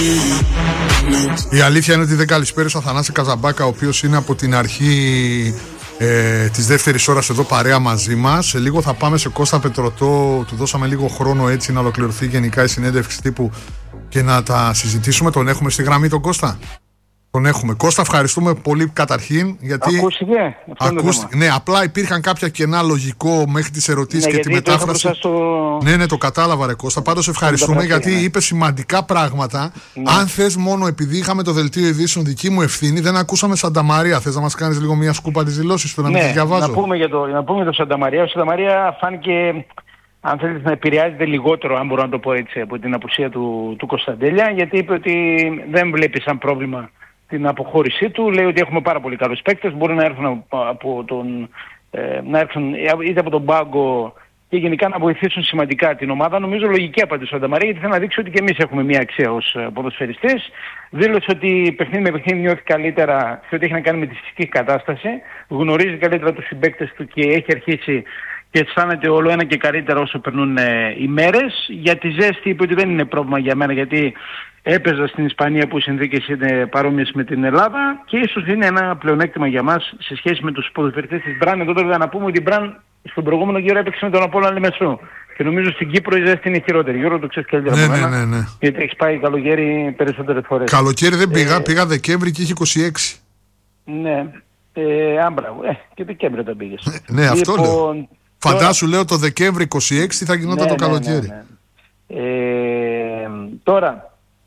Η αλήθεια είναι ότι δεν καλησπέρισα ο Θανάση Καζαμπάκα, ο οποίος είναι από την αρχή της δεύτερης ώρας εδώ παρέα μαζί μας. Σε λίγο θα πάμε σε Κώστα Πετρωτό, του δώσαμε λίγο χρόνο έτσι να ολοκληρωθεί γενικά η συνέντευξη τύπου και να τα συζητήσουμε. Τον έχουμε στη γραμμή τον Κώστα? Τον έχουμε. Κώστα, ευχαριστούμε πολύ καταρχήν. Γιατί ακούστηκε. Ναι, απλά υπήρχαν κάποια κενά λογικό μέχρι τις ερωτήσεις και τη μετάφραση. Ναι, το κατάλαβα, ρε Κώστα. Πάντως ευχαριστούμε γιατί είπε σημαντικά πράγματα. Ναι. Αν θες, μόνο επειδή είχαμε το δελτίο ειδήσεων δική μου ευθύνη, δεν ακούσαμε Σανταμαρία. Θες να μας κάνεις λίγο μια σκούπα της δηλώσης του, να μην τη διαβάζω? Να πούμε για το Σανταμαρία. Ο Σανταμαρία φάνηκε, αν θέλετε, να επηρεάζεται λιγότερο, αν μπορώ να το πω έτσι, από την απουσία του Κωνσταντέλια, γιατί είπε ότι δεν βλέπει σαν πρόβλημα την αποχώρησή του. Λέει ότι έχουμε πάρα πολύ καλούς παίκτες, μπορεί να έρθουν είτε από τον πάγκο και γενικά να βοηθήσουν σημαντικά την ομάδα. Νομίζω λογική απάντηση ο Σανταμαρία, γιατί θέλει να δείξει ότι και εμείς έχουμε μια αξία ως ποδοσφαιριστές. Δήλωσε ότι παιχνίδι με παιχνίδι νιώθει καλύτερα και ότι έχει να κάνει με τη φυσική κατάσταση. Γνωρίζει καλύτερα τους συμπαίκτες του και έχει αρχίσει και αισθάνεται όλο ένα και καλύτερα όσο περνούν οι μέρες. Για τη ζέστη είπε ότι δεν είναι πρόβλημα για μένα, γιατί έπαιζα στην Ισπανία που οι συνθήκες είναι παρόμοιες με την Ελλάδα και ίσως είναι ένα πλεονέκτημα για μας σε σχέση με τους ποδοσφαιριστές της Μπραν. Εδώ τώρα να πούμε ότι η Μπραν στον προηγούμενο γύρο έπαιξε με τον Απόλλωνα Λεμεσό και νομίζω στην Κύπρο η ζέστη είναι χειρότερη. Γιώργο, το ξέρεις καλύτερα από μένα, ναι. γιατί έχεις πάει καλοκαίρι περισσότερες φορές. Καλοκαίρι δεν πήγα Δεκέμβρη και είχε 26. Ναι, άμπραβο, και Δεκέμβρη δεν πήγες. Ναι, αυτό λέω. Φαντάσου, λέω, το Δεκέμβρη 26 θα γινόταν το καλοκαίρι. Τώρα,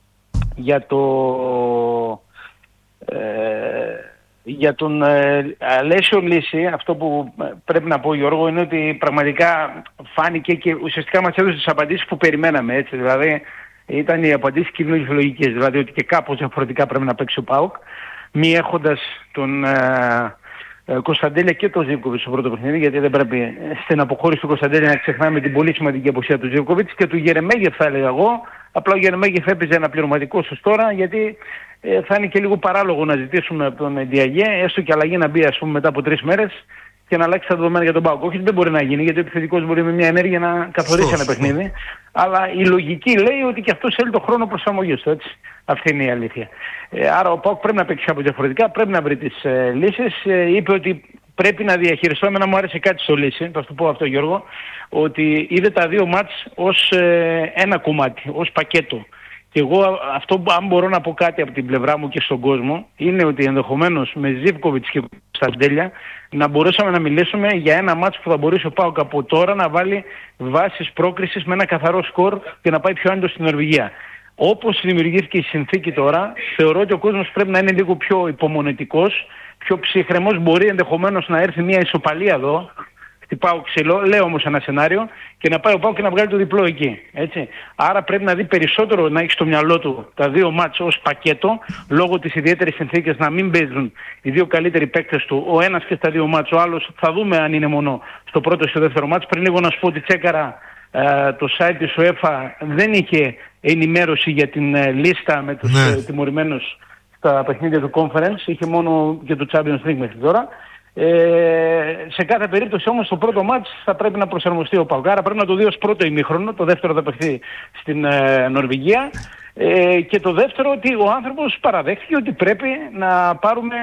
για τον Αλέσιο Λύση, αυτό που πρέπει να πω, Γιώργο, είναι ότι πραγματικά φάνηκε και ουσιαστικά μας έδωσε τις απαντήσεις που περιμέναμε, έτσι. Δηλαδή ήταν οι απαντήσεις κοινωνιολογικές, δηλαδή ότι και κάπως διαφορετικά πρέπει να παίξει ο ΠΑΟΚ, μη έχοντας τον Κωνσταντέλια και τον Ζίβκοβιτς στο πρώτο παιχνίδι, γιατί δεν πρέπει στην αποχώρηση του Κωνσταντέλια να ξεχνάμε την πολύ σημαντική απουσία του Ζίβκοβιτς και του Γερεμέγεφ, θα έλεγα εγώ. Απλά ο Γερεμέγεφ έπαιζε ένα πληρωματικό στους τώρα, γιατί θα είναι και λίγο παράλογο να ζητήσουμε από τον Διαγέ έστω και αλλαγή να μπει, ας πούμε, μετά από 3 μέρες και να αλλάξει τα δεδομένα για τον ΠΑΟΚ. Όχι, δεν μπορεί να γίνει, γιατί ο επιθετικός μπορεί με μια ενέργεια να καθορίσει ένα παιχνίδι. Αλλά η λογική λέει ότι και αυτός θέλει τον χρόνο προσαρμογής του, έτσι. Αυτή είναι η αλήθεια. Άρα ο ΠΑΟΚ πρέπει να παίξει από διαφορετικά, πρέπει να βρει τις λύσεις. Είπε ότι πρέπει να διαχειριστώ, εμένα μου άρεσε κάτι στο Λύση, θα σου πω αυτό, Γιώργο, ότι είδε τα δύο μάτς ως ένα κομμάτι, ως πακέτο. Και εγώ αυτό, αν μπορώ να πω κάτι από την πλευρά μου και στον κόσμο, είναι ότι ενδεχομένως με Ζίβκοβιτς και Κωνσταντέλια να μπορούσαμε να μιλήσουμε για ένα μάτς που θα μπορούσε ο ΠΑΟΚ από τώρα να βάλει βάσεις πρόκρισης με ένα καθαρό σκορ και να πάει πιο άντως στην Νορβηγία. Όπως δημιουργήθηκε η συνθήκη τώρα, θεωρώ ότι ο κόσμος πρέπει να είναι λίγο πιο υπομονετικός, πιο ψυχρεμός. Μπορεί ενδεχομένως να έρθει μια ισοπαλία εδώ, χτυπάω ξύλο, λέω όμως ένα σενάριο, και να πάει ο ΠΑΟΚ και να βγάλει το διπλό εκεί. Έτσι. Άρα πρέπει να δει περισσότερο, να έχει στο μυαλό του τα δύο μάτς ως πακέτο, λόγω της ιδιαίτερης συνθήκης να μην παίζουν οι δύο καλύτεροι παίκτες του, ο ένας και στα δύο μάτς, ο άλλος θα δούμε αν είναι μόνο στο πρώτο ή στο δεύτερο μάτς. Πριν λίγο να σου πω ότι τσέκαρα το site της UEFA δεν είχε ενημέρωση για την λίστα με τους τιμωρημένους στα παιχνίδια του Conference, είχε μόνο για το Champions League μέχρι τώρα. Σε κάθε περίπτωση όμως το πρώτο μάτς θα πρέπει να προσαρμοστεί ο ΠΑΟΚ. Άρα πρέπει να το δει ως πρώτο ημίχρονο, το δεύτερο θα παιχθεί στην Νορβηγία. Και το δεύτερο, ότι ο άνθρωπος παραδέχθηκε ότι πρέπει να πάρουμε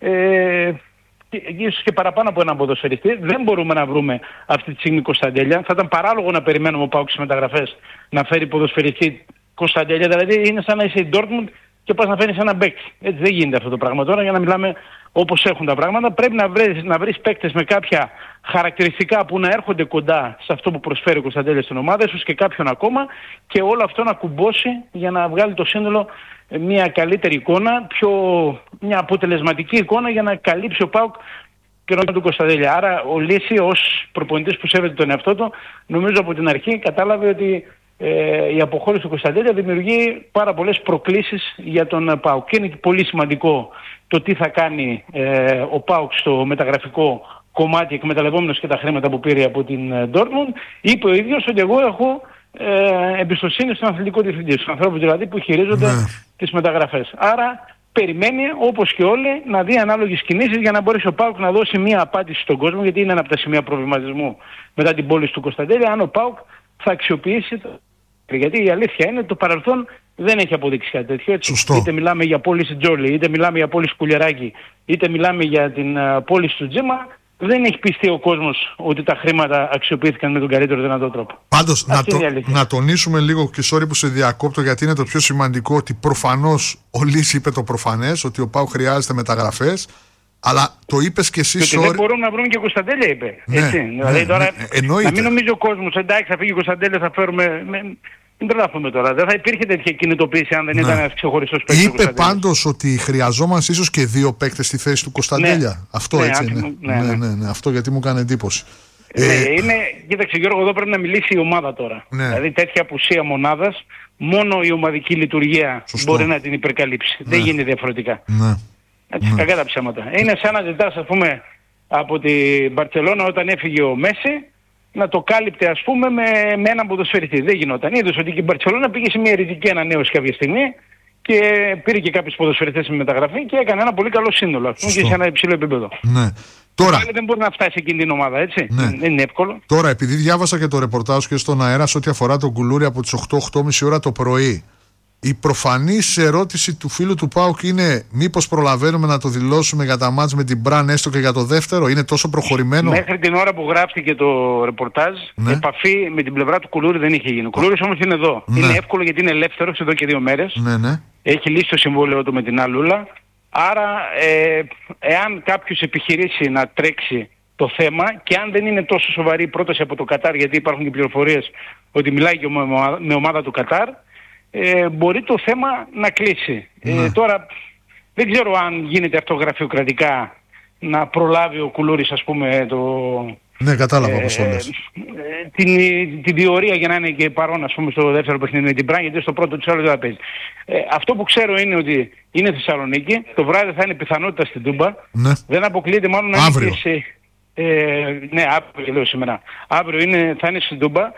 ίσως και παραπάνω από έναν ποδοσφαιριστή. Δεν μπορούμε να βρούμε αυτή τη στιγμή Κωνσταντέλια. Θα ήταν παράλογο να περιμένουμε ο ΠΑΟΚ στις μεταγραφές να φέρει ποδοσφαιριστή Κωνσταντέλια. Δηλαδή είναι σαν να είσαι η Dortmund και πας να φέρεις ένα παίκτη. Έτσι δεν γίνεται αυτό το πράγμα τώρα, για να μιλάμε όπως έχουν τα πράγματα. Πρέπει να βρεις παίκτες με κάποια χαρακτηριστικά που να έρχονται κοντά σε αυτό που προσφέρει ο Κωνσταντέλια στην ομάδα, ίσως και κάποιον ακόμα, και όλο αυτό να κουμπώσει για να βγάλει το σύνολο μια καλύτερη εικόνα, μια αποτελεσματική εικόνα για να καλύψει ο ΠΑΟΚ και του Κωνσταντέλια. Άρα ο Λύση ως προπονητής που σέβεται τον εαυτό του, νομίζω από την αρχή κατάλαβε ότι η αποχώρηση του Κωνσταντέλια δημιουργεί πάρα πολλές προκλήσεις για τον ΠΑΟΚ. Και είναι πολύ σημαντικό το τι θα κάνει ο ΠΑΟΚ στο μεταγραφικό κομμάτι, εκμεταλλευόμενος και τα χρήματα που πήρε από την Dortmund. Είπε ο ίδιος ότι εγώ έχω εμπιστοσύνη στον αθλητικό διευθυντή, στους ανθρώπους δηλαδή που χειρίζονται τις μεταγραφές. Άρα περιμένει, όπως και όλοι, να δει ανάλογες κινήσεις για να μπορέσει ο ΠΑΟΚ να δώσει μια απάντηση στον κόσμο, γιατί είναι ένα από τα σημεία προβληματισμού μετά την πώληση του Κωνσταντέλια, αν ο ΠΑΟΚ θα αξιοποιήσει γιατί η αλήθεια είναι ότι το παρελθόν δεν έχει αποδείξει κάτι τέτοιο. Έτσι. Σωστό. Είτε μιλάμε για πώληση Τζόλι, είτε μιλάμε για πώληση Κουλεράκη, είτε μιλάμε για την πώληση του Τζίμα, δεν έχει πιστεί ο κόσμος ότι τα χρήματα αξιοποιήθηκαν με τον καλύτερο δυνατό τρόπο. Πάντως, να τονίσουμε λίγο, και sorry που σε διακόπτω, γιατί είναι το πιο σημαντικό, ότι προφανώς ο Λύση είπε το προφανές, ότι ο ΠΑΟΚ χρειάζεται μεταγραφές, αλλά το είπες και εσύ. Και δεν μπορούν να βρουν και Κωνσταντέλια, είπε. Ναι, έτσι. Δηλαδή τώρα, εννοείται. να μην νομίζει ο κόσμος, εντάξει, θα φύγει ο Κωνσταντέλια, θα φέρουμε. Μην τρελαθούμε τώρα. Δεν θα υπήρχε τέτοια κινητοποίηση αν δεν ήταν ένας ξεχωριστός παίκτης. Είπε πάντως ότι χρειαζόμαστε ίσως και 2 παίκτες στη θέση του Κωνσταντέλια. Ναι. Αυτό έτσι είναι. Ναι. Αυτό γιατί μου κάνει εντύπωση. Κοίταξε Γιώργο, εδώ πρέπει να μιλήσει η ομάδα τώρα. Ναι. Δηλαδή τέτοια απουσία μονάδας, μόνο η ομαδική λειτουργία μπορεί να την υπερκαλύψει. Δεν γίνεται διαφορετικά. Έτσι, κακά τα ψέματα. Είναι σαν να ζητάς, ας πούμε, από την Μπαρτσελώνα όταν έφυγε ο Μέση, να το κάλυπτε, ας πούμε, με έναν ποδοσφαιριστή. Δεν γινόταν. Είδες ότι και η Μπαρτσελώνα πήγε σε μια ριζική ανανέωση κάποια στιγμή και πήρε και κάποιους ποδοσφαιριστές με μεταγραφή και έκανε ένα πολύ καλό σύνολο, ας πούμε, και σε ένα υψηλό επίπεδο. Ναι. Τώρα, δεν μπορεί να φτάσει εκείνη την ομάδα, έτσι. Ναι. Δεν είναι εύκολο. Τώρα, επειδή διάβασα και το ρεπορτάζ και στον αέρα σε ό,τι αφορά τον Κουλούρη από τις 8-8.30 ώρα το πρωί, η προφανής ερώτηση του φίλου του ΠΑΟΚ είναι μήπως προλαβαίνουμε να το δηλώσουμε για τα μάτς με την Μπραν, έστω και για το δεύτερο? Είναι τόσο προχωρημένο? Μέχρι την ώρα που γράφτηκε το ρεπορτάζ, επαφή με την πλευρά του Κουλούρη δεν είχε γίνει. Ο Κουλούρης όμως είναι εδώ. Είναι εύκολο γιατί είναι ελεύθερος εδώ και 2 μέρες. Έχει λύσει το συμβόλαιο του με την Αλούλα. Άρα, εάν κάποιος επιχειρήσει να τρέξει το θέμα και αν δεν είναι τόσο σοβαρή η πρόταση από το Κατάρ, γιατί υπάρχουν και πληροφορίες ότι μιλάει και με ομάδα του Κατάρ, μπορεί το θέμα να κλείσει. Τώρα δεν ξέρω αν γίνεται αυτό γραφειοκρατικά να προλάβει ο Κουλούρης, ας πούμε, Ναι, κατάλαβα πώς όλες. Την διορία για να είναι και παρόν, ας πούμε, στο δεύτερο παιχνίδι με την Μπραν, γιατί στο πρώτο τους άλλους δεν θα παίζει. Αυτό που ξέρω είναι ότι είναι Θεσσαλονίκη, το βράδυ θα είναι πιθανότητα στην Τούμπα. Ναι. Δεν αποκλείεται μάλλον να είναι και σε... ναι, αύριο λέω σήμερα. Αύριο θα είναι στην Τούμπα.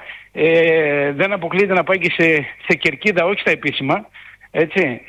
Δεν αποκλείεται να πάει και σε κερκίδα, όχι στα επίσημα. Έτσι.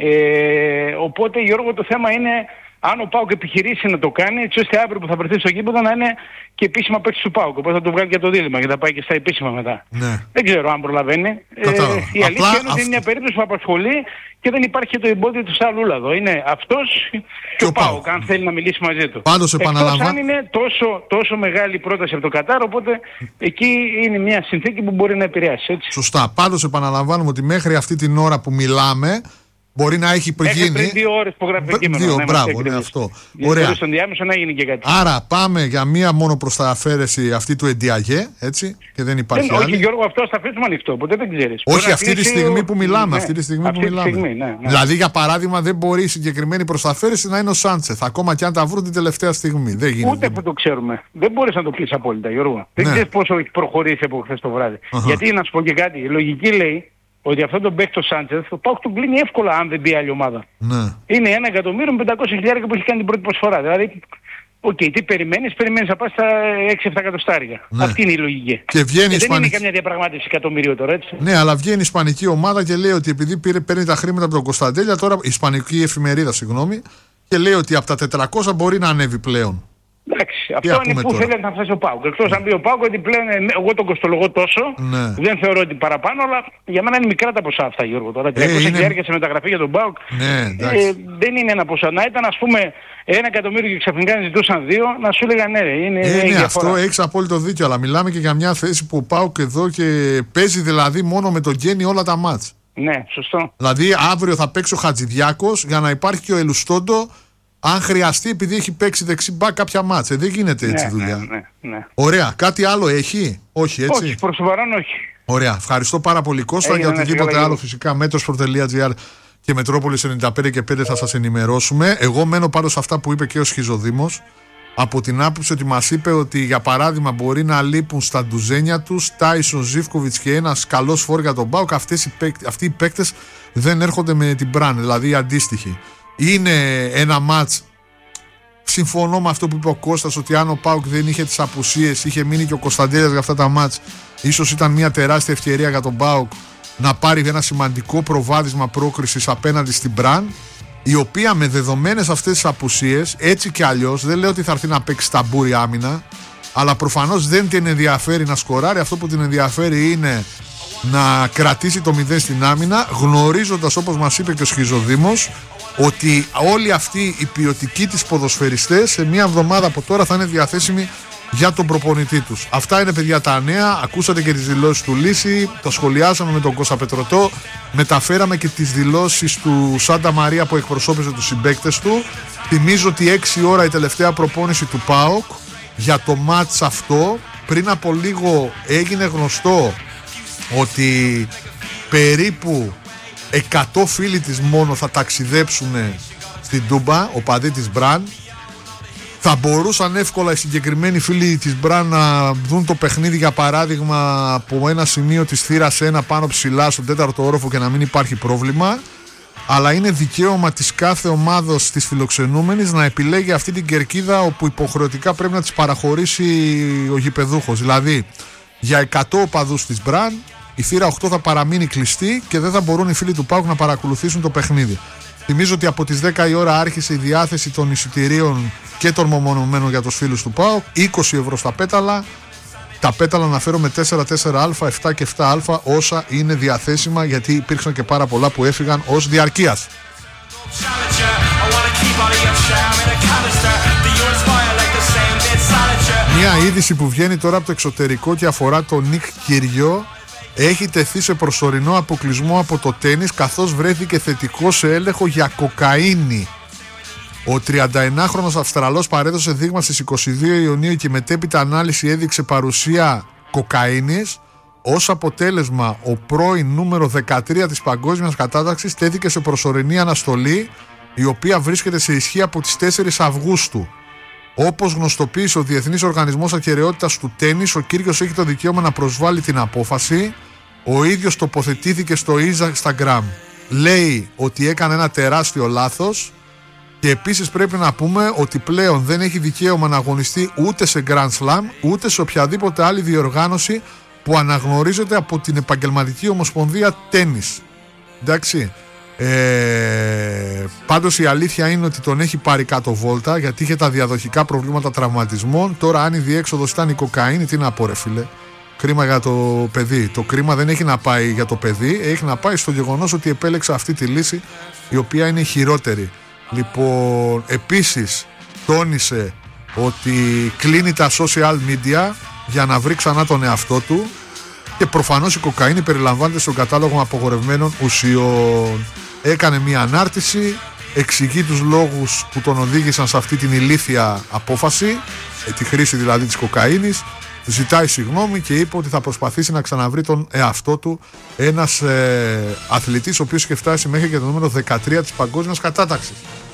Οπότε, Γιώργο, το θέμα είναι αν ο ΠΑΟΚ επιχειρήσει να το κάνει, έτσι ώστε αύριο που θα βρεθεί στο γήπεδο να είναι και επίσημα παίκτης του ΠΑΟΚ. Οπότε θα το βγάλει και το δίλημμα και θα πάει και στα επίσημα μετά. Ναι. Δεν ξέρω αν προλαβαίνει. Η αλήθεια είναι ότι είναι μια περίπτωση που απασχολεί και δεν υπάρχει και το εμπόδιο του Σαλούλα εδώ. Είναι αυτός και ο ΠΑΟΚ, αν θέλει να μιλήσει μαζί του. Πάντως επαναλαμβάνω. Αν είναι τόσο μεγάλη πρόταση από το Κατάρ, οπότε εκεί είναι μια συνθήκη που μπορεί να επηρεάσει. Έτσι. Σωστά. Πάντως επαναλαμβάνουμε ότι μέχρι αυτή την ώρα που μιλάμε, μπορεί να έχει γίνει. Πριν 2 ώρες που γράφει κείμενο. Μπράβο, ναι, αυτό. Ωραία. Στον διάμεσο να γίνει και κάτι. Άρα πάμε για μία μόνο προς τα αφαίρεση αυτή του Εντιαγέ, έτσι, και δεν υπάρχει άλλη. Όχι, Γιώργο, αυτό θα αφήσουμε ανοιχτό, ποτέ δεν ξέρεις. Όχι, αυτή τη στιγμή που μιλάμε. Αυτή τη στιγμή που μιλάμε. Δηλαδή, για παράδειγμα, δεν μπορεί η συγκεκριμένη προσταφαίρεση να είναι ο Σάντσεθ, ακόμα και αν τα βρουν την τελευταία στιγμή. Δεν γίνεται. Ούτε που το ξέρουμε. Δεν μπορείς να το πεις απόλυτα, Γιώργο. Δεν ξέρεις πόσο έχει προχωρήσει από χθες το βράδυ. Γιατί να σου πω και κάτι, η λογική λέει ότι αυτό τον παίκτο Σάντσεθ το ΠΑΟΚ του κλείνει εύκολα αν δεν μπει άλλη ομάδα. Ναι. Είναι 1.500.000 που έχει κάνει την πρώτη προσφορά. Δηλαδή, τι περιμένεις να πας στα 6-7 εκατοστάρια. Ναι. Αυτή είναι η λογική. Και βγαίνει δεν είναι καμιά διαπραγμάτευση εκατομμύριο τώρα, έτσι. Ναι, αλλά βγαίνει η ισπανική ομάδα και λέει ότι επειδή παίρνει τα χρήματα από τον Κωνσταντέλια, τώρα η ισπανική εφημερίδα, συγγνώμη, και λέει ότι από τα 400 μπορεί να ανέβει πλέον. Εντάξει, αυτό είναι που θέλει να φτάσει ο ΠΑΟΚ. Εκτός αν πει ο ΠΑΟΚ ότι πλέον εγώ τον κοστολογώ τόσο, δεν θεωρώ ότι παραπάνω, αλλά για μένα είναι μικρά τα ποσά αυτά, Γιώργο. Τώρα 300.000 σε μεταγραφή για τον ΠΑΟΚ δεν είναι ένα ποσό. Να ήταν, ας πούμε, 1 εκατομμύριο και ξαφνικά να ζητούσαν 2, να σου έλεγαν ναι, είναι αυτό έχεις απόλυτο δίκιο, αλλά μιλάμε και για μια θέση που ο ΠΑΟΚ εδώ και παίζει δηλαδή μόνο με τον Γκένι όλα τα μάτς. Ναι, σωστό. Δηλαδή αύριο θα παίξει ο Χατζηδιάκος για να υπάρχει και ο Ελουστόντο. Αν χρειαστεί, επειδή έχει παίξει δεξί μπακ κάποια μάτσε. Δεν γίνεται έτσι δουλειά. Ναι. Ωραία. Κάτι άλλο έχει? Όχι, έτσι. Όχι, προς το παρόν όχι. Ωραία. Ευχαριστώ πάρα πολύ, Κώστα. Για οτιδήποτε άλλο, φυσικά, Metros.gr και Μετρόπολης 95 και 5 θα σας ενημερώσουμε. Εγώ μένω πάνω σε αυτά που είπε και ο Σχιζοδήμος. Από την άποψη ότι μας είπε ότι, για παράδειγμα, μπορεί να λείπουν στα ντουζένια τους Τάισον, Ζίβκοβιτς και ένας καλός φόρ για τον ΠΑΟΚ. Αυτοί οι παίκτες δεν έρχονται με την Μπραν, δηλαδή οι αντίστοιχοι. Είναι ένα μάτς, συμφωνώ με αυτό που είπε ο Κώστας, ότι αν ο ΠΑΟΚ δεν είχε τις απουσίες, είχε μείνει και ο Κωνσταντέλιας για αυτά τα μάτς, ίσως ήταν μια τεράστια ευκαιρία για τον ΠΑΟΚ να πάρει ένα σημαντικό προβάδισμα πρόκρισης απέναντι στην Μπραν, η οποία με δεδομένες αυτές τις απουσίες, έτσι και αλλιώς, δεν λέω ότι θα έρθει να παίξει ταμπούρι άμυνα, αλλά προφανώς δεν την ενδιαφέρει να σκοράρει. Αυτό που την ενδιαφέρει είναι να κρατήσει το 0 στην άμυνα, γνωρίζοντας, όπως μας είπε και ο Σχιζοδήμος, ότι όλοι αυτοί οι ποιοτικοί της ποδοσφαιριστές σε μια εβδομάδα από τώρα θα είναι διαθέσιμοι για τον προπονητή τους. Αυτά είναι, παιδιά, τα νέα. Ακούσατε και τις δηλώσεις του Λύση, το σχολιάσαμε με τον Κώστα Πετρωτό, μεταφέραμε και τις δηλώσεις του Σάντα Μαρία που εκπροσώπησε τους συμπαίκτες του. Θυμίζω ότι 6 ώρα η τελευταία προπόνηση του ΠΑΟΚ για το μάτς αυτό. Πριν από λίγο έγινε γνωστό ότι περίπου 100 φίλοι της μόνο θα ταξιδέψουν στην Τούμπα, οπαδοί της Μπραν. Θα μπορούσαν εύκολα οι συγκεκριμένοι φίλοι της Μπραν να δουν το παιχνίδι, για παράδειγμα, από ένα σημείο της θύρας 1 πάνω ψηλά στον 4ο όροφο και να μην υπάρχει πρόβλημα. Αλλά είναι δικαίωμα της κάθε ομάδος της φιλοξενούμενης να επιλέγει αυτή την κερκίδα όπου υποχρεωτικά πρέπει να της παραχωρήσει ο γηπεδούχος. Δηλαδή, για 100 οπαδούς της Μπραν, η θύρα 8 θα παραμείνει κλειστή και δεν θα μπορούν οι φίλοι του ΠΑΟΚ να παρακολουθήσουν το παιχνίδι. Θυμίζω ότι από τις 10 η ώρα άρχισε η διάθεση των εισιτηρίων και των μεμονωμένων για τους φίλους του ΠΑΟΚ. 20 ευρώ στα πέταλα. Τα πέταλα αναφέρω με 4-4α, 7 και 7α, όσα είναι διαθέσιμα, γιατί υπήρξαν και πάρα πολλά που έφυγαν ως διαρκείας. Μια είδηση που βγαίνει τώρα από το εξωτερικό και αφορά τον Νικ Κυριό. Έχει τεθεί σε προσωρινό αποκλεισμό από το τένις, καθώς βρέθηκε θετικό σε έλεγχο για κοκαίνη. Ο 39χρονος Αυστραλός παρέδωσε δείγμα στις 22 Ιουνίου και μετέπειτα ανάλυση έδειξε παρουσία κοκαίνης. Ως αποτέλεσμα, ο πρώην νούμερο 13 της παγκόσμιας κατάταξης τέθηκε σε προσωρινή αναστολή, η οποία βρίσκεται σε ισχύ από τις 4 Αυγούστου. Όπως γνωστοποίησε ο Διεθνής Οργανισμός Ακεραιότητας του Τένις, ο Κύριος έχει το δικαίωμα να προσβάλει την απόφαση. Ο ίδιος τοποθετήθηκε στο Instagram. Λέει ότι έκανε ένα τεράστιο λάθος και επίσης πρέπει να πούμε ότι πλέον δεν έχει δικαίωμα να αγωνιστεί ούτε σε Grand Slam ούτε σε οποιαδήποτε άλλη διοργάνωση που αναγνωρίζεται από την Επαγγελματική Ομοσπονδία Τένις. Εντάξει. Πάντως η αλήθεια είναι ότι τον έχει πάρει κάτω βόλτα, γιατί είχε τα διαδοχικά προβλήματα τραυματισμών. Τώρα αν η διέξοδος ήταν η κοκαίνη, τι να πω ρε φίλε. Κρίμα για το παιδί. Το κρίμα δεν έχει να πάει για το παιδί, έχει να πάει στο γεγονός ότι επέλεξε αυτή τη λύση, η οποία είναι χειρότερη. Λοιπόν, επίσης τόνισε ότι κλείνει τα social media για να βρει ξανά τον εαυτό του και προφανώς η κοκαίνη περιλαμβάνεται στον κατάλογο απογορευμένων ουσιών. Έκανε μια ανάρτηση, εξηγεί τους λόγους που τον οδήγησαν σε αυτή την ηλίθια απόφαση, τη χρήση δηλαδή της κοκαίνης, ζητάει συγγνώμη και είπε ότι θα προσπαθήσει να ξαναβρει τον εαυτό του, ένας αθλητής ο οποίος είχε φτάσει μέχρι και το νούμερο 13 της παγκόσμιας κατάταξης.